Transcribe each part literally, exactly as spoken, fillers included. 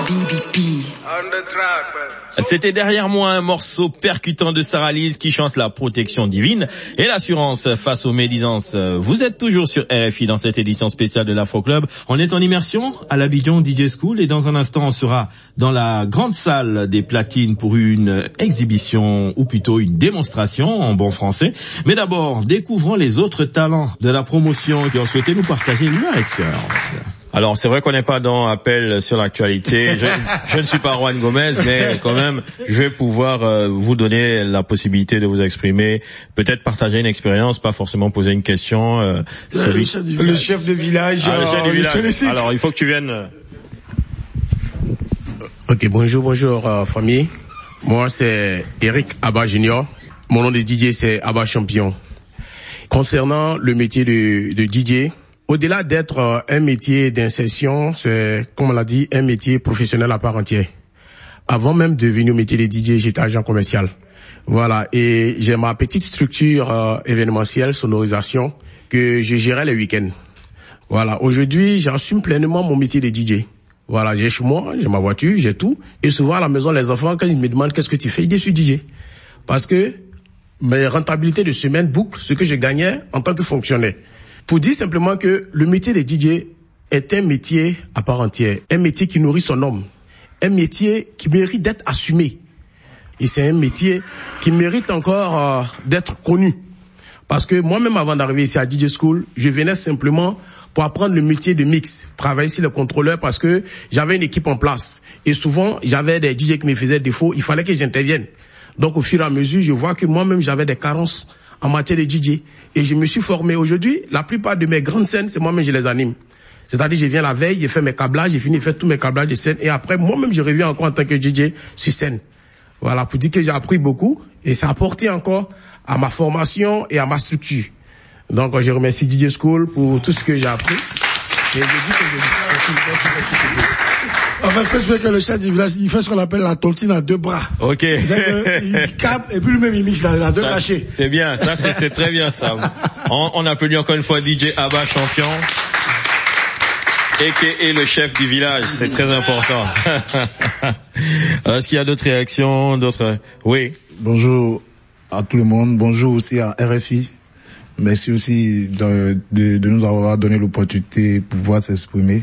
C'était derrière moi un morceau percutant de Sarah Lise qui chante la protection divine et l'assurance face aux médisances. Vous êtes toujours sur R F I dans cette édition spéciale de l'Afro Club. On est en immersion à l'Abidjan D J School et dans un instant on sera dans la grande salle des platines pour une exhibition ou plutôt une démonstration en bon français. Mais d'abord, découvrons les autres talents de la promotion qui ont souhaité nous partager leur expérience. Alors, c'est vrai qu'on n'est pas dans Appel sur l'actualité. Je, je ne suis pas Juan Gomez, mais quand même, je vais pouvoir euh, vous donner la possibilité de vous exprimer, peut-être partager une expérience, pas forcément poser une question. Euh, celui... le, le chef de village. Ah, le chef du village. Alors, il faut que tu viennes. Ok, bonjour, bonjour euh, famille. Moi, c'est Eric Abba Junior. Mon nom de D J, c'est Abba Champion. Concernant le métier de, de D J, au-delà d'être euh, un métier d'insertion, c'est, comme on l'a dit, un métier professionnel à part entière. Avant même de venir au métier de D J, j'étais agent commercial. Voilà, et j'ai ma petite structure euh, événementielle, sonorisation, que je gérais les week-ends. Voilà, aujourd'hui, j'assume pleinement mon métier de D J. Voilà, j'ai chez moi, j'ai ma voiture, j'ai tout. Et souvent, à la maison, les enfants, quand ils me demandent qu'est-ce que tu fais, je dis, je suis D J. Parce que mes rentabilités de semaine bouclent ce que je gagnais en tant que fonctionnaire. Pour dire simplement que le métier de D J est un métier à part entière, un métier qui nourrit son homme, un métier qui mérite d'être assumé. Et c'est un métier qui mérite encore euh, d'être connu. Parce que moi-même, avant d'arriver ici à D J School, je venais simplement pour apprendre le métier de mix, travailler sur le contrôleur parce que j'avais une équipe en place. Et souvent, j'avais des D J qui me faisaient défaut, il fallait que j'intervienne. Donc au fur et à mesure, je vois que moi-même, j'avais des carences en matière de D J. Et je me suis formé. Aujourd'hui, la plupart de mes grandes scènes, c'est moi-même je les anime. C'est-à-dire, je viens la veille, j'ai fait mes câblages, j'ai fini de faire tous mes câblages de scène. Et après, moi-même, je reviens encore en tant que D J sur scène. Voilà, pour dire que j'ai appris beaucoup. Et ça a apporté encore à ma formation et à ma structure. Donc, je remercie D J School pour tout ce que j'ai appris. Et je dis que je suis En fait, je peux que le chef du village, il fait ce qu'on appelle la tontine à deux bras. Ok. Il capte et puis lui-même il mixe la deux cachés. C'est bien, ça c'est, c'est très bien ça. On, on applaudit encore une fois D J Abba Champion. Et qui est le chef du village, c'est très important. Est-ce qu'il y a d'autres réactions, d'autres... Oui. Bonjour à tout le monde, bonjour aussi à R F I. Merci aussi de, de, de nous avoir donné l'opportunité pour pouvoir s'exprimer.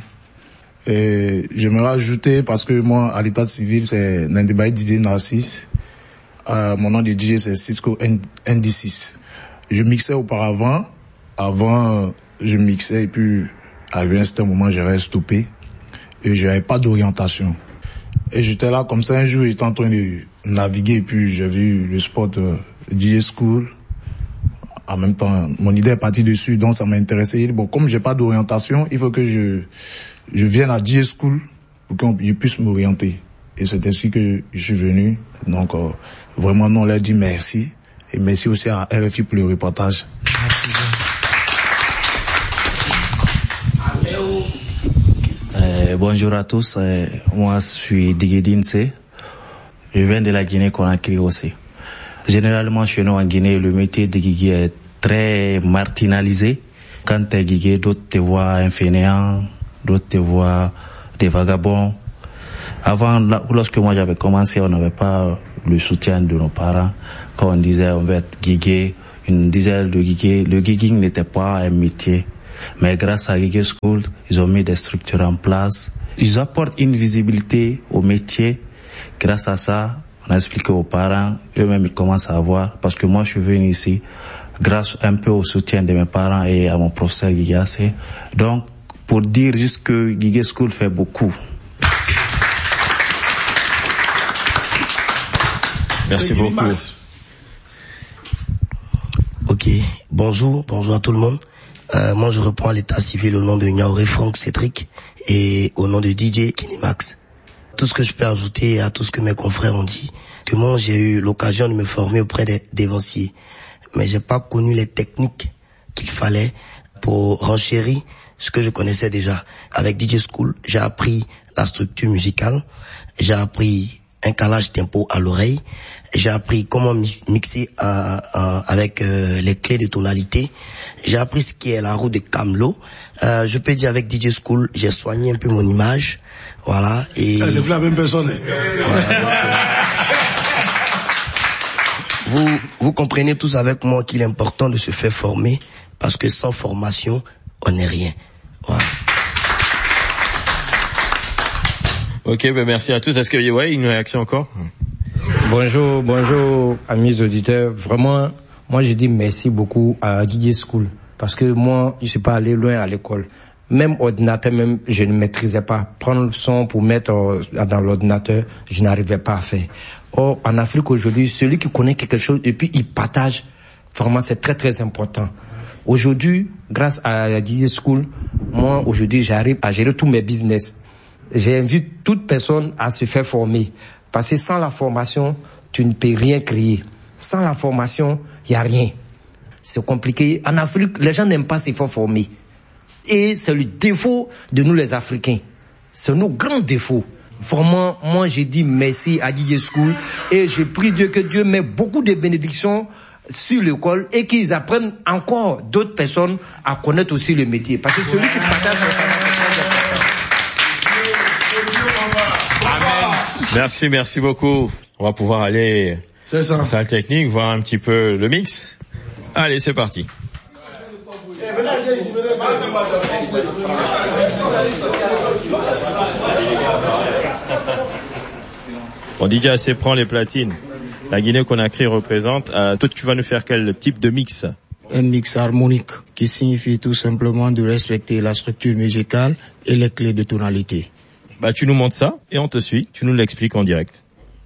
Et j'aimerais ajouter, parce que moi, à l'état civil, c'est Nandibay Didier Narcisse. Euh, mon nom de D J, c'est Cisco N D six. Je mixais auparavant. Avant, je mixais et puis, arrivé à un certain moment, j'avais stoppé. Et j'avais pas d'orientation. Et j'étais là comme ça un jour, j'étais en train de naviguer et puis j'ai vu le spot euh, D J School. En même temps, mon idée est partie dessus, donc ça m'a intéressé. Bon, comme j'ai pas d'orientation, il faut que je je vienne à D J School pour qu'on puisse m'orienter. Et c'est ainsi que je suis venu. Donc, euh, vraiment, nous, on leur dit merci. Et merci aussi à R F I pour le reportage. Euh, bonjour à tous. Euh, moi, je suis Digedin C. Je viens de la Guinée-Conakry aussi. Généralement, chez nous en Guinée, le métier de guigué est très marginalisé. Quand t'es guigué, d'autres te voient un fainéant, d'autres te voient des vagabonds. Avant, lorsque moi j'avais commencé, on n'avait pas le soutien de nos parents. Quand on disait on va être guigué, on disait le guigué, le gigging n'était pas un métier. Mais grâce à Guigué School, ils ont mis des structures en place. Ils apportent une visibilité au métier. Grâce à ça, on a expliqué aux parents, eux-mêmes ils commencent à avoir, parce que moi je suis venu ici grâce un peu au soutien de mes parents et à mon professeur Guigué. Donc, pour dire juste que Guigué School fait beaucoup. Merci beaucoup. Ok, bonjour, bonjour à tout le monde. Euh, moi je reprends l'état civil au nom de Niaouré Franck Cédric et au nom de D J Kinimax. Tout ce que je peux ajouter à tout ce que mes confrères ont dit, que moi j'ai eu l'occasion de me former auprès des dévanciers, mais j'ai pas connu les techniques qu'il fallait pour renchérir ce que je connaissais déjà. Avec D J School, j'ai appris la structure musicale, j'ai appris un calage tempo à l'oreille, j'ai appris comment mixer euh, euh, avec euh, les clés de tonalité, j'ai appris ce qui est la roue de Camlo. Euh, je peux dire avec D J School, j'ai soigné un peu mon image. Voilà. Et c'est plus la même personne. Voilà. Vous, vous comprenez tous avec moi qu'il est important de se faire former parce que sans formation, on n'est rien. Voilà. Ok, ben merci à tous. Est-ce que, ouais, une réaction encore? Bonjour, bonjour, amis auditeurs. Vraiment, moi, je dis merci beaucoup à D J School parce que moi, je suis pas allé loin à l'école. Même ordinateur, même, je ne maîtrisais pas. Prendre le son pour mettre dans l'ordinateur, je n'arrivais pas à faire. Or, en Afrique aujourd'hui, celui qui connaît quelque chose et puis il partage, vraiment, c'est très très important. Aujourd'hui, grâce à D J School, moi, aujourd'hui, j'arrive à gérer tous mes business. J'invite toute personne à se faire former. Parce que sans la formation, tu ne peux rien créer. Sans la formation, il n'y a rien. C'est compliqué. En Afrique, les gens n'aiment pas se faire former. Et c'est le défaut de nous les Africains. C'est nos grands défauts. Vraiment, moi j'ai dit merci à D J School et je prie Dieu que Dieu met beaucoup de bénédictions sur l'école et qu'ils apprennent encore d'autres personnes à connaître aussi le métier. Parce que celui qui partage son savoir, Merci, merci beaucoup. On va pouvoir aller en salle technique, voir un petit peu le mix. Allez, c'est parti. Bon, D J A C prend les platines. La Guinée-Conakry représente. Euh, toi, tu vas nous faire quel type de mix? Un mix harmonique qui signifie tout simplement de respecter la structure musicale et les clés de tonalité. Bah, tu nous montres ça et on te suit. Tu nous l'expliques en direct.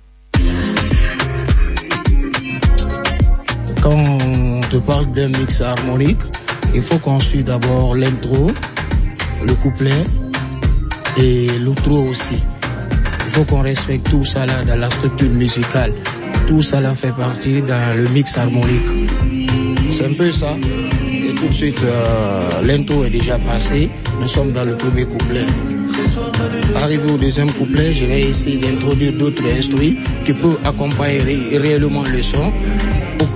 Quand on te parle d'un mix harmonique, il faut qu'on suive d'abord l'intro, le couplet et l'outro aussi. Il faut qu'on respecte tout ça là dans la structure musicale. Tout ça là fait partie dans le mix harmonique. C'est un peu ça. Et tout de suite, euh, l'intro est déjà passé. Nous sommes dans le premier couplet. Arrivé au deuxième couplet, je vais essayer d'introduire d'autres instruments qui peuvent accompagner ré- réellement le son pour